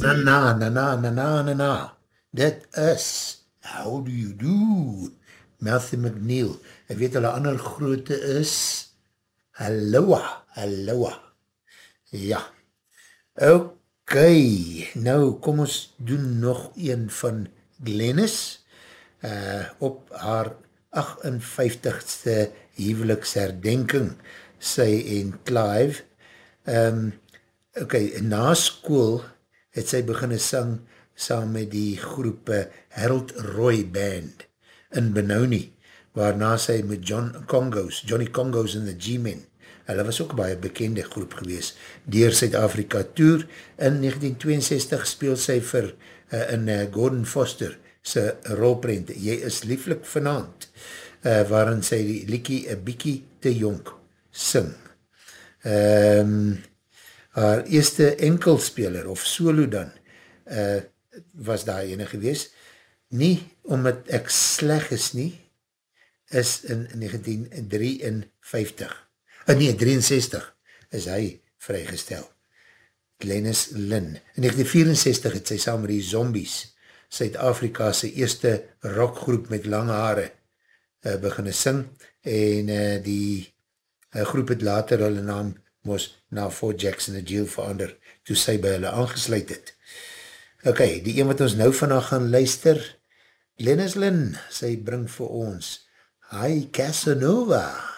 Na. Dit is How Do You Do? Matthew McNeil. Ek weet hulle ander groote is Aloha. Ja. Ok, nou kom ons doen nog een van Glennis op haar 58ste huweliksherdenking, sy en Clive. Ok, na school het sy beginne sang saam met die groep Harold Roy Band in Benoni, waarna sy met Johnny Congos en the G-Men, hulle was ook baie bekende groep gewees, deur Suid-Afrika tour. In 1962 speel sy vir in Gordon Foster sy rolprent, Jy is lieflik vanaand, waarin sy die liekie een biekie te jonk sing. Haar eerste enkelspeler of solo dan, was daar ene gewees, nie omdat ek sleg is nie, is in 1963 is hy vrygestel. Glennis Lynn. In 1964 het sy saam met die Zombies Suid-Afrika sy eerste rockgroep met lange hare beginne sing, en die groep het later hulle naam moes na Fort Jackson en Jill verander, toe sy by hulle aangesluit het. Ok, die een wat ons nou vandag gaan luister, Glennis Lynn, sy bring vir ons Hi Casanova.